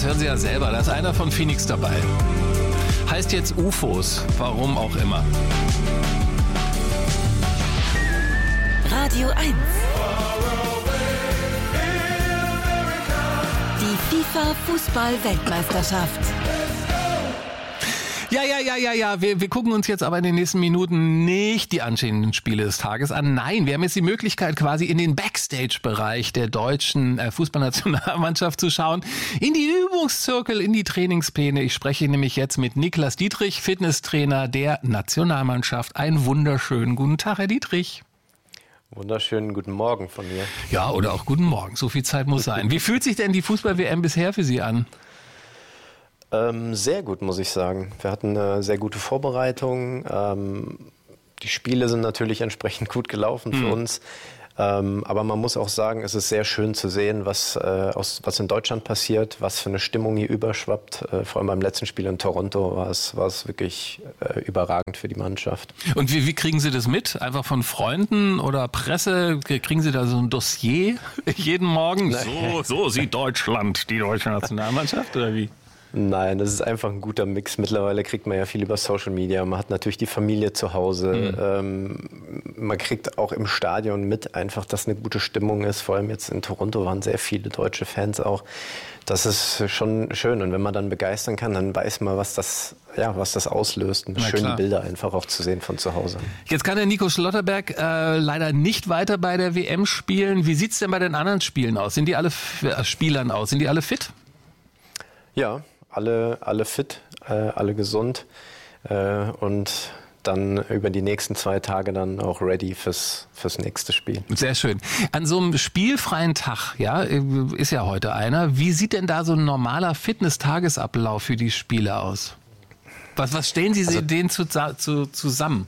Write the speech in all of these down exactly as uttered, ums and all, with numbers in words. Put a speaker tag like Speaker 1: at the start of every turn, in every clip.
Speaker 1: das hören Sie ja selber. Da ist einer von Phoenix dabei. Heißt jetzt U F Os, warum auch immer.
Speaker 2: Radio eins. Die FIFA-Fußball-Weltmeisterschaft.
Speaker 1: Ja, ja, ja, ja, ja. Wir, wir gucken uns jetzt aber in den nächsten Minuten nicht die anstehenden Spiele des Tages an. Nein, wir haben jetzt die Möglichkeit, quasi in den Backstage-Bereich der deutschen äh, Fußballnationalmannschaft zu schauen. In die Übungszirkel, in die Trainingspläne. Ich spreche nämlich jetzt mit Niklas Dietrich, Fitnesstrainer der Nationalmannschaft. Einen wunderschönen guten Tag, Herr Dietrich.
Speaker 3: Wunderschönen guten Morgen von mir.
Speaker 1: Ja, oder auch guten Morgen. So viel Zeit muss sein. Wie fühlt sich denn die Fußball-W M bisher für Sie an?
Speaker 3: Ähm, sehr gut, muss ich sagen. Wir hatten eine sehr gute Vorbereitung. Ähm, die Spiele sind natürlich entsprechend gut gelaufen für mhm. uns. Ähm, aber man muss auch sagen, es ist sehr schön zu sehen, was, äh, aus, was in Deutschland passiert, was für eine Stimmung hier überschwappt. Äh, vor allem beim letzten Spiel in Toronto war es, war es wirklich äh, überragend für die Mannschaft.
Speaker 1: Und wie, wie kriegen Sie das mit? Einfach von Freunden oder Presse? Kriegen Sie da so ein Dossier jeden Morgen? So, so sieht Deutschland, die deutsche Nationalmannschaft, oder wie?
Speaker 3: Nein, das ist einfach ein guter Mix. Mittlerweile kriegt man ja viel über Social Media. Man hat natürlich die Familie zu Hause. Mhm. Ähm, man kriegt auch im Stadion mit einfach, dass eine gute Stimmung ist. Vor allem jetzt in Toronto waren sehr viele deutsche Fans auch. Das ist schon schön. Und wenn man dann begeistern kann, dann weiß man, was das, ja, was das auslöst. Und schöne klar. Bilder einfach auch zu sehen von zu Hause.
Speaker 1: Jetzt kann der Nico Schlotterberg äh, leider nicht weiter bei der W M spielen. Wie sieht's denn bei den anderen Spielen aus? Sind die alle äh, Spielern aus? Sind die alle fit?
Speaker 3: Ja. Alle, alle fit, äh, alle gesund äh, und dann über die nächsten zwei Tage dann auch ready fürs, fürs nächste Spiel.
Speaker 1: Sehr schön. An so einem spielfreien Tag, ja, ist ja heute einer. Wie sieht denn da so ein normaler Fitness-Tagesablauf für die Spieler aus? Was, was stellen Sie also, denen zu, zu, zusammen?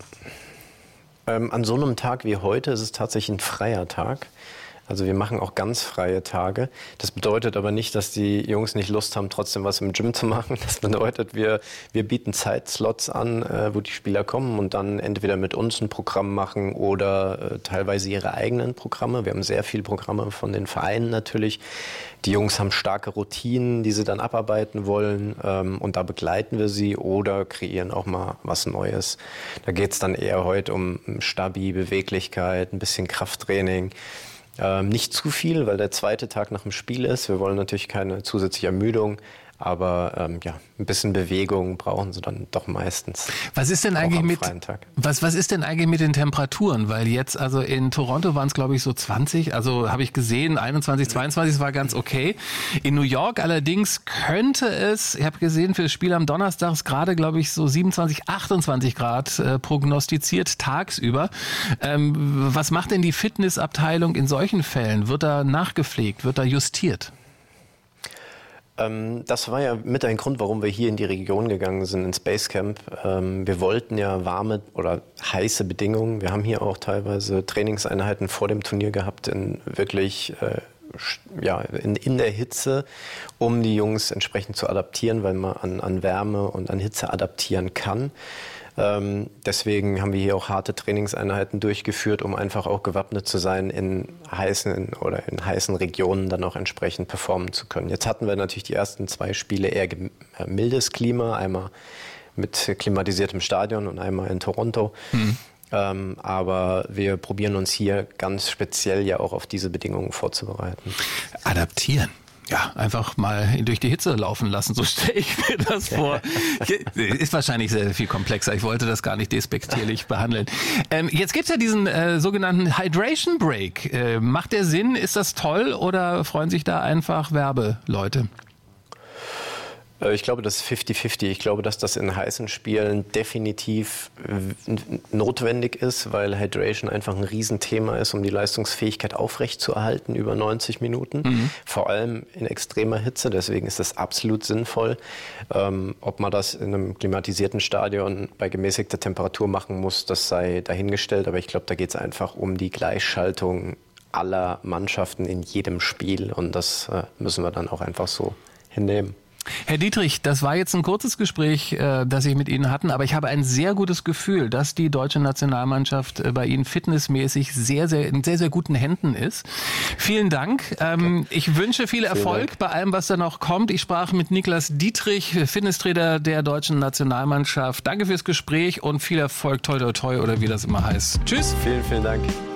Speaker 3: Ähm, an so einem Tag wie heute ist es tatsächlich ein freier Tag. Also wir machen auch ganz freie Tage. Das bedeutet aber nicht, dass die Jungs nicht Lust haben, trotzdem was im Gym zu machen. Das bedeutet, wir, wir bieten Zeitslots an, äh, wo die Spieler kommen und dann entweder mit uns ein Programm machen oder äh, teilweise ihre eigenen Programme. Wir haben sehr viele Programme von den Vereinen natürlich. Die Jungs haben starke Routinen, die sie dann abarbeiten wollen ähm, und da begleiten wir sie oder kreieren auch mal was Neues. Da geht es dann eher heute um Stabi, Beweglichkeit, ein bisschen Krafttraining. Ähm, nicht zu viel, weil der zweite Tag nach dem Spiel ist. Wir wollen natürlich keine zusätzliche Ermüdung, aber ähm, ja, ein bisschen Bewegung brauchen sie dann doch meistens.
Speaker 1: Was ist denn eigentlich mit was was ist denn eigentlich mit den Temperaturen? Weil jetzt also in Toronto waren es glaube ich so zwanzig, also habe ich gesehen einundzwanzig, zweiundzwanzig, das war ganz okay. In New York allerdings könnte es, ich habe gesehen für das Spiel am Donnerstag ist gerade glaube ich so siebenundzwanzig, achtundzwanzig Grad äh, prognostiziert tagsüber. Ähm, was macht denn die Fitnessabteilung in solchen Fällen? Wird da nachgepflegt? Wird da justiert?
Speaker 3: Das war ja mit ein Grund, warum wir hier in die Region gegangen sind, ins Basecamp. Wir wollten ja warme oder heiße Bedingungen. Wir haben hier auch teilweise Trainingseinheiten vor dem Turnier gehabt, in wirklich ja, in, in der Hitze, um die Jungs entsprechend zu adaptieren, weil man an, an Wärme und an Hitze adaptieren kann. Ähm, deswegen haben wir hier auch harte Trainingseinheiten durchgeführt, um einfach auch gewappnet zu sein, in heißen oder in heißen Regionen dann auch entsprechend performen zu können. Jetzt hatten wir natürlich die ersten zwei Spiele eher äh, mildes Klima, einmal mit klimatisiertem Stadion und einmal in Toronto. Mhm. Ähm, aber wir probieren uns hier ganz speziell ja auch auf diese Bedingungen vorzubereiten.
Speaker 1: Adaptieren. Ja, einfach mal durch die Hitze laufen lassen, so stelle ich mir das vor. Ist wahrscheinlich sehr viel komplexer. Ich wollte das gar nicht despektierlich behandeln. Ähm, jetzt gibt's ja diesen äh, sogenannten Hydration Break. Äh, macht der Sinn? Ist das toll oder freuen sich da einfach Werbeleute?
Speaker 3: Ich glaube, das ist fifty fifty. Ich glaube, dass das in heißen Spielen definitiv notwendig ist, weil Hydration einfach ein Riesenthema ist, um die Leistungsfähigkeit aufrechtzuerhalten über neunzig Minuten. Mhm. Vor allem in extremer Hitze. Deswegen ist das absolut sinnvoll. Ähm, ob man das in einem klimatisierten Stadion bei gemäßigter Temperatur machen muss, das sei dahingestellt. Aber ich glaube, da geht es einfach um die Gleichschaltung aller Mannschaften in jedem Spiel. Und das äh, müssen wir dann auch einfach so hinnehmen.
Speaker 1: Herr Dietrich, das war jetzt ein kurzes Gespräch, äh, das ich mit Ihnen hatten, aber ich habe ein sehr gutes Gefühl, dass die deutsche Nationalmannschaft äh, bei Ihnen fitnessmäßig sehr, sehr in sehr, sehr guten Händen ist. Vielen Dank. Ähm, ich wünsche viel Erfolg bei allem, was da noch kommt. Ich sprach mit Niklas Dietrich, Fitnesstrainer der deutschen Nationalmannschaft. Danke fürs Gespräch und viel Erfolg, toi toi toi oder wie das immer heißt. Tschüss.
Speaker 3: Vielen, vielen Dank.